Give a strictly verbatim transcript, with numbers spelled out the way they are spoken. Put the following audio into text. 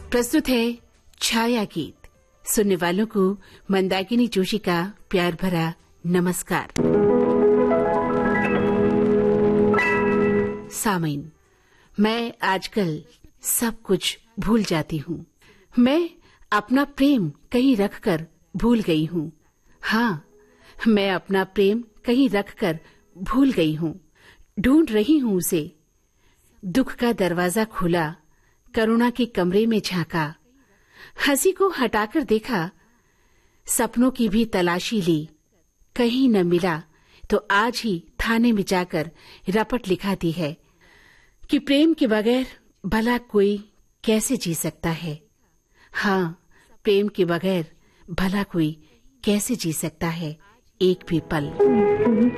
प्रस्तुत है छाया गीत। सुनने वालों को मंदाकिनी जोशी का प्यार भरा नमस्कार। सामीन, मैं आजकल सब कुछ भूल जाती हूँ। मैं अपना प्रेम कहीं रखकर भूल गई हूँ। हाँ, मैं अपना प्रेम कहीं रखकर भूल गई हूँ। ढूंढ रही हूँ उसे। दुख का दरवाजा खुला, करुणा के कमरे में झांका, हंसी को हटाकर देखा, सपनों की भी तलाशी ली, कहीं न मिला तो आज ही थाने में जाकर रपट लिखा दी है कि प्रेम के बगैर भला कोई कैसे जी सकता है। हाँ, प्रेम के बगैर भला कोई कैसे जी सकता है एक भी पल।